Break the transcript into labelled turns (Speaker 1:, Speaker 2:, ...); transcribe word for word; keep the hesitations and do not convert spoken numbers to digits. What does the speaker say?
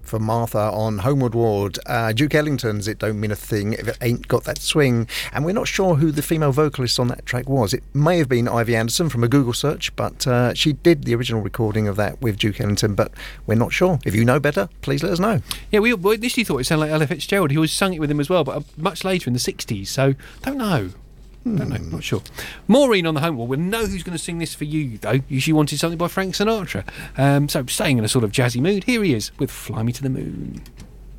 Speaker 1: for Martha on Homeward Ward. Uh, Duke Ellington's It Don't Mean a Thing If It Ain't Got That Swing. And we're not sure who the female vocalist on that track was. It may have been Ivy Anderson from a Google search, but uh, she did the original recording of that with Duke Ellington, but we're not sure. If you know better, please let us know.
Speaker 2: Yeah, we, we initially thought it sounded like Ella Fitzgerald. He was sung it with him as well, but uh, much later in the sixties, so don't know. Don't know, not sure. Maureen on the home wall. We'll know who's going to sing this for you, though. You She Wanted Something by Frank Sinatra. Um, so, staying in a sort of jazzy mood, here he is with Fly Me to the Moon.